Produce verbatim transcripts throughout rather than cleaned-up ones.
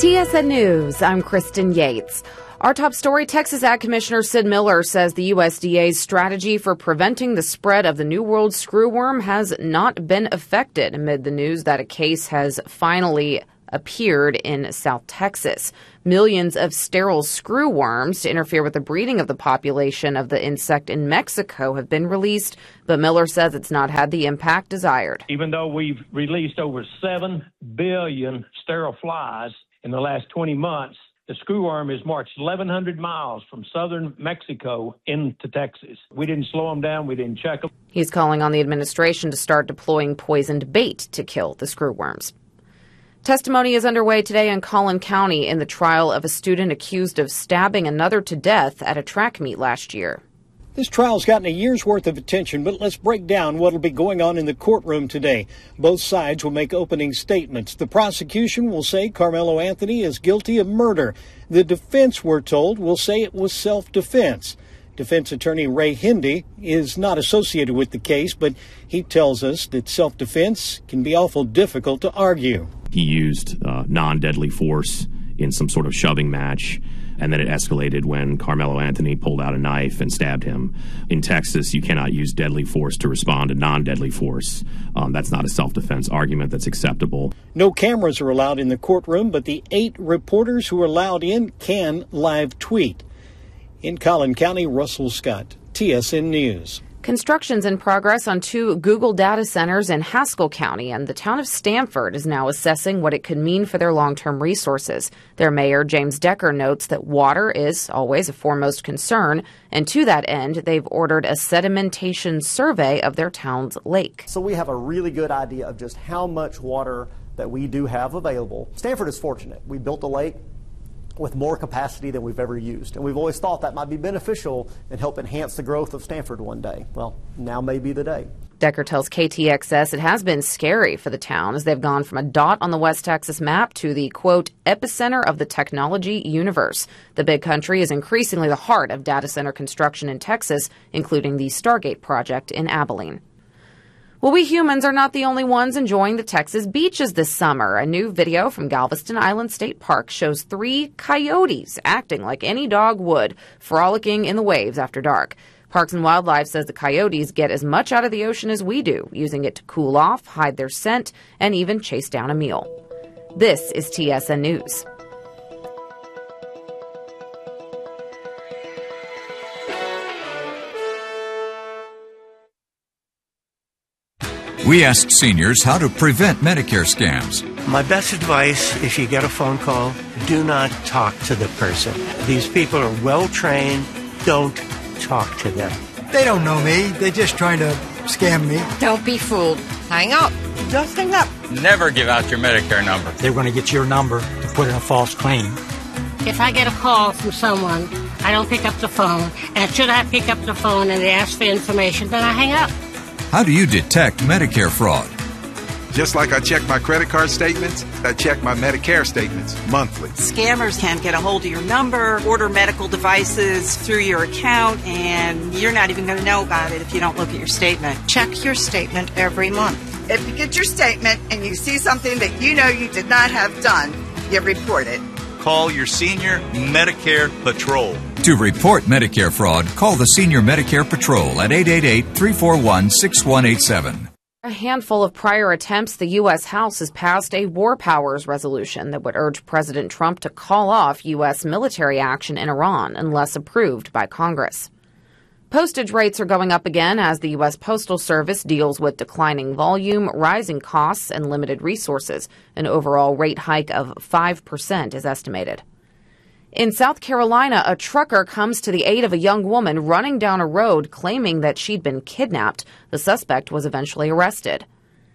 T S N News, I'm Kristen Yates. Our top story, Texas Ag Commissioner Sid Miller says the U S D A's strategy for preventing the spread of the New World screwworm has not been affected amid the news that a case has finally appeared in South Texas. Millions of sterile screwworms to interfere with the breeding of the population of the insect in Mexico have been released, but Miller says it's not had the impact desired. Even though we've released over seven billion sterile flies in the last twenty months, the screwworm has marched eleven hundred miles from southern Mexico into Texas. We didn't slow them down. We didn't check them. He's calling on the administration to start deploying poisoned bait to kill the screwworms. Testimony is underway today in Collin County in the trial of a student accused of stabbing another to death at a track meet last year. This trial's gotten a year's worth of attention, but let's break down what'll be going on in the courtroom today. Both sides will make opening statements. The prosecution will say Carmelo Anthony is guilty of murder. The defense, we're told, will say it was self-defense. Defense attorney Ray Hindy is not associated with the case, but he tells us that self-defense can be awful difficult to argue. He used uh, non-deadly force in some sort of shoving match, and then it escalated when Carmelo Anthony pulled out a knife and stabbed him. In Texas, you cannot use deadly force to respond to non-deadly force. Um, that's not a self-defense argument that's acceptable. No cameras are allowed in the courtroom, but the eight reporters who are allowed in can live tweet. In Collin County, Russell Scott, T S N News. Construction's in progress on two Google data centers in Haskell County, and the town of Stanford is now assessing what it could mean for their long-term resources. Their mayor, James Decker, notes that water is always a foremost concern, and to that end, they've ordered a sedimentation survey of their town's lake. So we have a really good idea of just how much water that we do have available. Stanford is fortunate. We built a lake with more capacity than we've ever used. And we've always thought that might be beneficial and help enhance the growth of Stanford one day. Well, now may be the day. Decker tells K T X S it has been scary for the town as they've gone from a dot on the West Texas map to the, quote, epicenter of the technology universe. The big country is increasingly the heart of data center construction in Texas, including the Stargate project in Abilene. Well, we humans are not the only ones enjoying the Texas beaches this summer. A new video from Galveston Island State Park shows three coyotes acting like any dog would, frolicking in the waves after dark. Parks and Wildlife says the coyotes get as much out of the ocean as we do, using it to cool off, hide their scent, and even chase down a meal. This is T S N News. We asked seniors how to prevent Medicare scams. My best advice, if you get a phone call, do not talk to the person. These people are well trained. Don't talk to them. They don't know me. They're just trying to scam me. Don't be fooled. Hang up. Just hang up. Never give out your Medicare number. They're going to get your number to put in a false claim. If I get a call from someone, I don't pick up the phone. And should I pick up the phone and they ask for information, then I hang up. How do you detect Medicare fraud? Just like I check my credit card statements, I check my Medicare statements monthly. Scammers can get a hold of your number, order medical devices through your account, and you're not even going to know about it if you don't look at your statement. Check your statement every month. If you get your statement and you see something that you know you did not have done, you report it. Call your Senior Medicare Patrol. To report Medicare fraud, call the Senior Medicare Patrol at eight eight eight, three four one, six one eight seven. A handful of prior attempts, the U S House has passed a war powers resolution that would urge President Trump to call off U S military action in Iran unless approved by Congress. Postage rates are going up again as the U S Postal Service deals with declining volume, rising costs, and limited resources. An overall rate hike of five percent is estimated. In South Carolina, a trucker comes to the aid of a young woman running down a road claiming that she'd been kidnapped. The suspect was eventually arrested.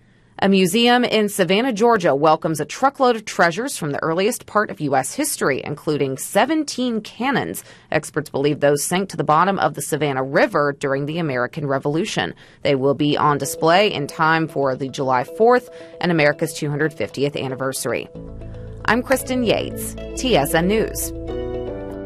A museum in Savannah, Georgia welcomes a truckload of treasures from the earliest part of U S history, including seventeen cannons. Experts believe those sank to the bottom of the Savannah River during the American Revolution. They will be on display in time for the July fourth and America's two hundred fiftieth anniversary. I'm Kristen Yates, T S N News.